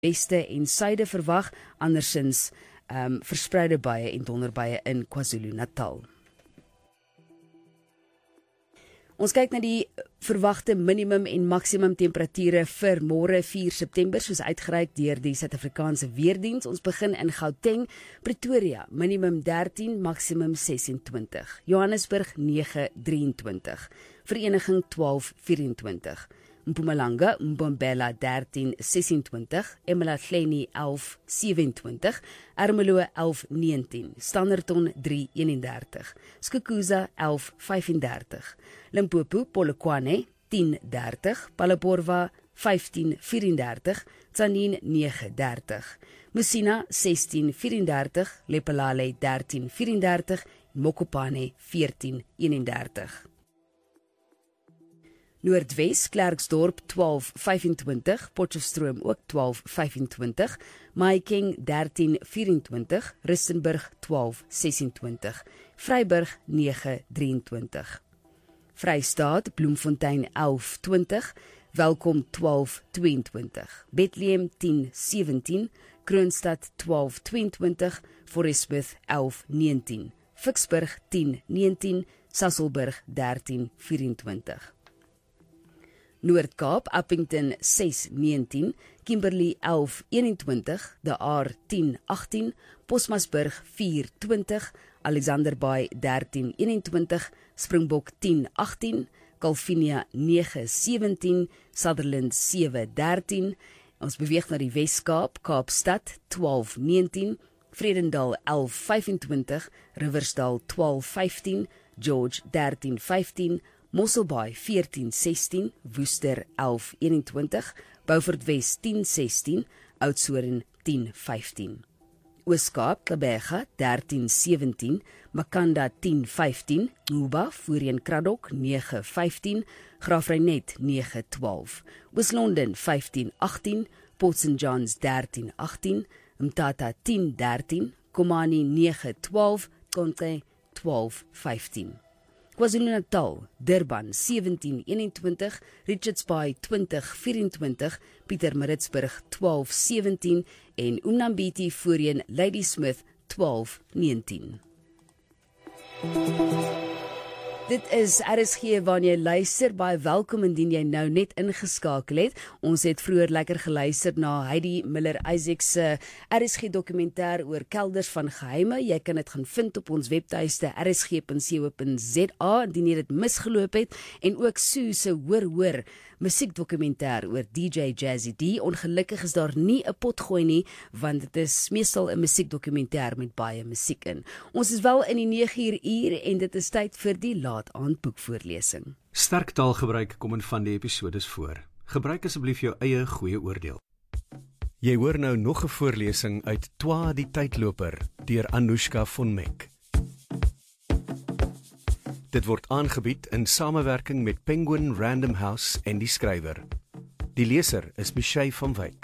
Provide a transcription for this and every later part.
weste en suide verwag, andersins verspreide buie en donderbuie in KwaZulu-Natal. Ons kyk na die verwagte minimum en maksimum temperature vir môre 4 September, soos uitgereik deur die Suid-Afrikaanse Weerdiens. Ons begin in Gauteng, Pretoria, minimum 13, maksimum 26. Johannesburg 9:23. Vereniging 12:24. Mpumalanga, Mbombela 13:26, eMalahleni 11:27, Ermelo 11:19, Standerton 3:31, Skukuza 11:35, Limpopo, Polokwane 10:30, Palapurwa 15:34, Tzaneen 9:30, Musina 16:34, Lephalale 13:34, Mokopane 14:31. Noordwes, Klerksdorp 12:25, Potchefstroom ook 12:25, Mahikeng 13:24, Rustenburg 12:26, Vryburg 9:23. Vrystaat, Bloemfontein 11:20, Welkom 12:22, Bethlehem 10:17, Kroonstad 12:22, Forestsmith 11:19, Vicksburg 10:19, Sasolburg 13:24. Noord-Kaap, Appington 6:19, Kimberley 11:21, De Aar 10:18, Posmasburg 4:20, Alexanderbaai 13:21, Springbok 10:18, Kalvinia 9:17, Sutherland 7:13. Ons beweeg na die Wes-Kaap, Kaapstad 12:19, Vredendal 11:25, Riversdal 12:15, George 13:15, Mosselbaai 14:16, Woester 11:21, Beaufort Wes 10:16, Oudtshoorn 10:15. Oos-Kaap, Gqeberha 13:17, Makanda 10:15, Nguba, Voorheen Kraddock 9:15, Graafrenet 9:12, Oos-London 15:18, Port St Johns 13:18, Mthatha 10:13, Komani 9:12, Konke 12:15. KwaZulu-Natal, Durban 17:21, Richards Bay 20:24, Pietermaritzburg 12:17 en Umnambiti voorheen Ladysmith 12:19. Dit is RSG wanneer jy luister, baie welkom indien jy nou net ingeskakel het. Ons het vroeër lekker geluister na Heidi Miller-Isaacs se RSG dokumentêr oor kelders van geheime. Jy kan dit gaan vind op ons webtuiste rsg.co.za indien jy dit misgeloop het, en ook Sue se hoor musiekdokumentêr oor DJ Jazzy D. Ongelukkig is daar nie 'n pot gooi nie, want dit is meestal 'n musiekdokumentêr met baie musiek in. Ons is wel in die 9uur en dit is tyd vir die laat aand boekvoorlesing. Sterk taalgebruik kom in van die episodes voor. Gebruik asseblief jou eie goeie oordeel. Jy hoor nou nog 'n voorlesing uit Twa die Tydloper deur Anushka von Meck. Dit word aangebied in samewerking met Penguin Random House en die skrywer. Die leser is Michelle van Wyk.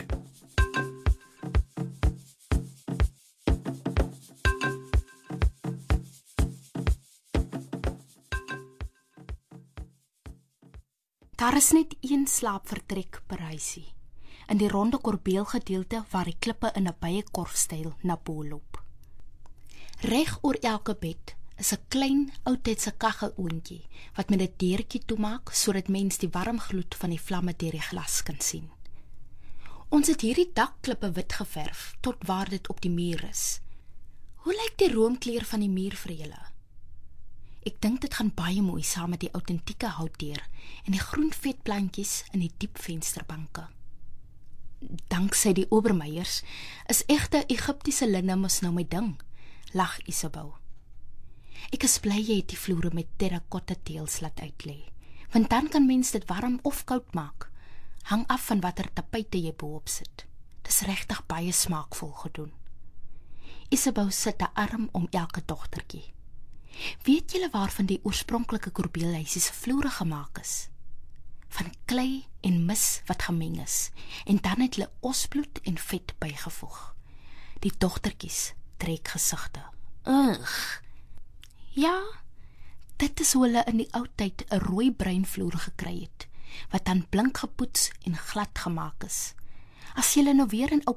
Daar is net een slaapvertrek per huisie, in die ronde korbeelgedeelte waar die klippe in 'n baie korfstyl na bo loop. Reg oor elke bed is 'n klein oudtydse kaggeloontjie wat met 'n deurtjie toemaak sodat mens die warm gloed van die vlamme deur die glas kan sien. Ons het hierdie dakklippe wit geverf tot waar dit op die muur is. Hoe lyk die roomkleur van die muur vir julle? Ek dink dit gaan baie mooi saam met die autentieke houtdeur en die groen vetplantjies in die diep vensterbanke. Danksy die Obermeyers is egte Egiptiese linne mos nou my ding, lag Isabel. Ek is bly jy het die vloere met terracotta teëls laat uitlê, want dan kan mens dit warm of koud maak, hang af van watter tapuite jy bo-op sit. Dis regtig baie smaakvol gedoen. Isabel sit 'n arm om elke dogtertjie. Weet julle waarvan die oorspronklike korbeelhuisie se vloere gemaak is? Van klei en mis wat gemeng is, en dan het hulle osbloed en vet bygevoeg. Die dogtertjies trek gesigte. Ugh. Ja, dit is hoe hulle in die ou tyd 'n rooi bruin vloer gekry het, wat dan blink gepoets en glad gemaak is. As jy nou weer in ou